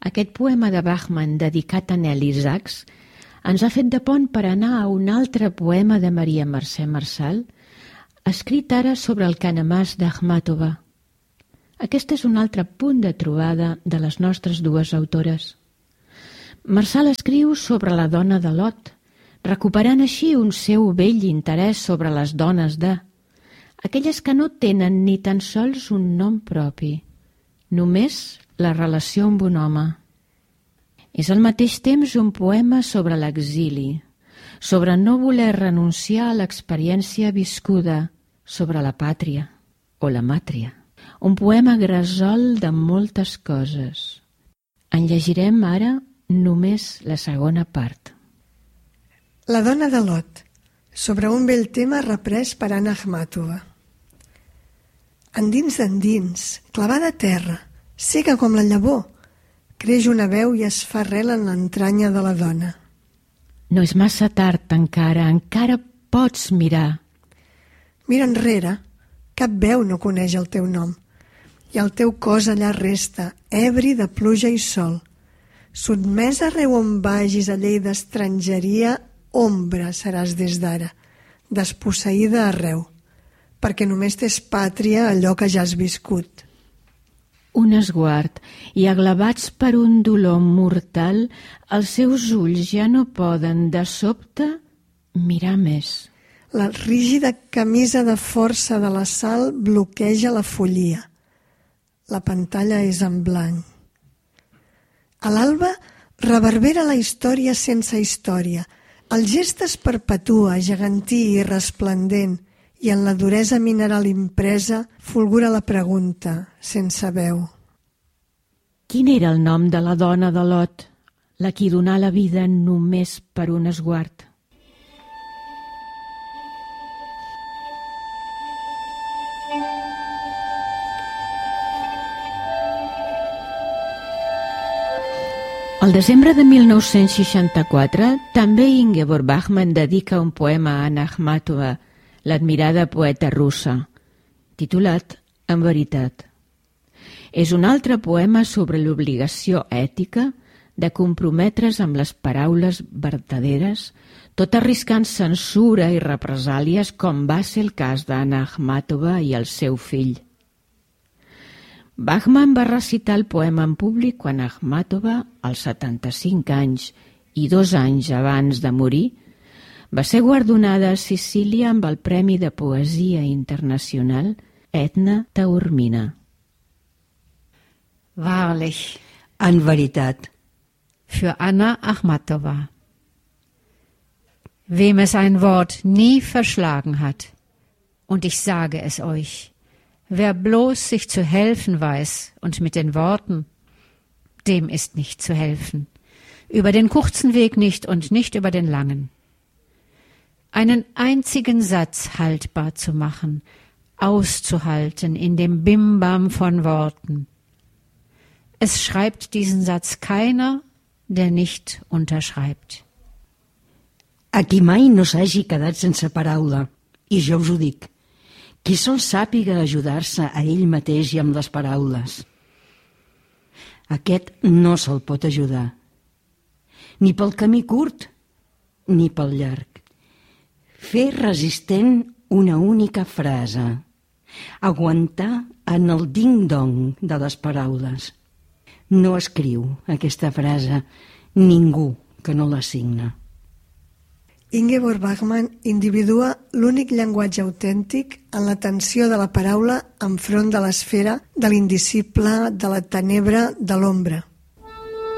Aquest poema de Bachmann dedicat a Nelly Sachs ens ha fet de pont per anar a un altre poema de Maria Mercè Marçal, escrit ara sobre el Canemàs d'Akhmatova. Aquest és un altre punt de trobada de les nostres dues autores. Marçal escriu sobre la dona de Lot, recuperant així un seu vell interès sobre les dones aquelles que no tenen ni tan sols un nom propi, només la relació amb un home. És al mateix temps un poema sobre l'exili, sobre no voler renunciar a l'experiència viscuda, sobre la pàtria o la màtria. Un poema gresol de moltes coses. En llegirem ara només la segona part. La dona de Lot, sobre un vell tema reprès per Anna Akhmatova. Endins, clavada a terra, cega com la llavor, creix una veu i es fa arrel en l'entranya de la dona. No és massa tard encara pots mirar. Mira enrere, cap veu no coneix el teu nom, i el teu cos allà resta, ebri de pluja i sol. Sotmès arreu on vagis a llei d'estrangeria, ombra seràs des d'ara, desposseïda arreu, perquè només t'és pàtria allò que ja has viscut. Un esguard, i aglevats per un dolor mortal, els seus ulls ja no poden, de sobte, mirar més. La rígida camisa de força de la Sal bloqueja la follia. La pantalla és en blanc. A l'alba reverbera la història sense història. El gest es perpetua, gegantí i resplendent, i en la duresa mineral impresa fulgura la pregunta, sense veu. Quin era el nom de la dona de Lot, la qui donà la vida només per un esguard? Al desembre de 1964, també Ingeborg Bachmann dedica un poema a Anna Akhmatova, l'admirada poeta russa, titulat En veritat. És un altre poema sobre l'obligació ètica de comprometre's amb les paraules verdaderes, tot arriscant censura i represàlies com va ser el cas d'Anna Akhmatova i el seu fill. Bachmann va recitar el poema en públic quan Akhmatova, als 75 anys i 2 anys abans de morir, va ser guardonada a Sicília amb el Premi de Poesia Internacional Edna Taormina. Wahrlich, en veritat, für Anna Akhmatova. Wem es ein Wort nie verschlagen hat, und ich sage es euch, wer bloß sich zu helfen weiß und mit den Worten, dem ist nicht zu helfen, über den kurzen Weg nicht und nicht über den langen. Einen einzigen Satz haltbar zu machen, auszuhalten in dem Bimbam von Worten. Es schreibt diesen Satz keiner, der nicht unterschreibt. a qui mai no s'hagi quedat sense paraula, i jo us ho dic, qui sol sàpiga ajudar-se a ell mateix i amb les paraules. Aquest no se'l pot ajudar, ni pel camí curt, ni pel llarg. Fer resistent una única frase, aguantar en el ding-dong de les paraules. No escriu aquesta frase ningú que no la signa. Ingeborg Bachmann individua l'únic llenguatge autèntic en la tensió de la paraula enfront de l'esfera, de l'indicible, de la tenebra, de l'ombra.